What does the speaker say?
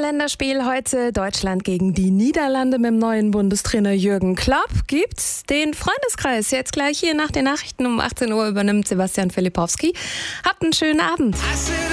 Länderspiel heute Deutschland gegen die Niederlande mit dem neuen Bundestrainer Jürgen Klopp. Gibt's den Freundeskreis jetzt gleich hier nach den Nachrichten um 18 Uhr übernimmt Sebastian Filipowski. Habt einen schönen Abend.